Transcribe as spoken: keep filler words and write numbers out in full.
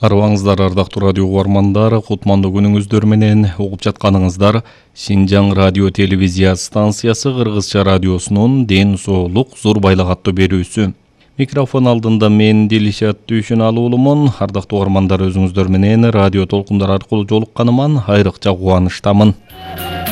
Арыбаңыздар, ардактуу радио угармандар, кутмандуу күнүңүздөр менен угуп жатканыңыздар Шинжаң радио телевизия станциясы Кыргызча радиосунун Ден соолук зор байлык аттуу берүүсү. Микрофон алдында мен Дилишат Дүйшүналуулумун. Ардактуу угармандар, өзүңүздөр менен радио толкундар аркылуу жолукканыман айрыкча кубанычтамын.